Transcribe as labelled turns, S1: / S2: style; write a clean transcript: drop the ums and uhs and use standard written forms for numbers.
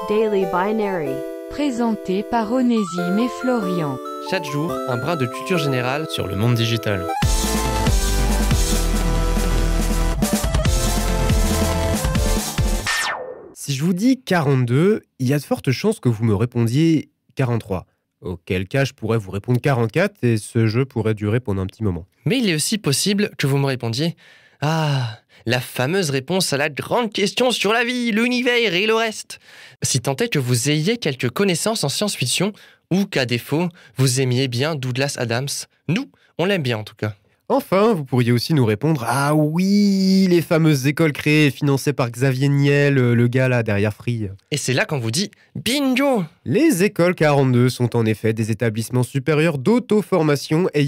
S1: Daily Binary.
S2: Présenté par Onésime et Florian.
S3: Chaque jour, un brin de culture générale sur le monde digital.
S4: Si je vous dis 42, il y a de fortes chances que vous me répondiez 43. Auquel cas, je pourrais vous répondre 44 et ce jeu pourrait durer pendant un petit moment.
S3: Mais il est aussi possible que vous me répondiez « Ah, la fameuse réponse à la grande question sur la vie, l'univers et le reste !» Si tant est que vous ayez quelques connaissances en science-fiction ou qu'à défaut, vous aimiez bien Douglas Adams. Nous, on l'aime bien en tout cas.
S4: Enfin, vous pourriez aussi nous répondre « Ah oui, les fameuses écoles créées et financées par Xavier Niel, le gars là derrière Free. »
S3: Et c'est là qu'on vous dit « Bingo !»
S4: Les écoles 42 sont en effet des établissements supérieurs d'auto-formation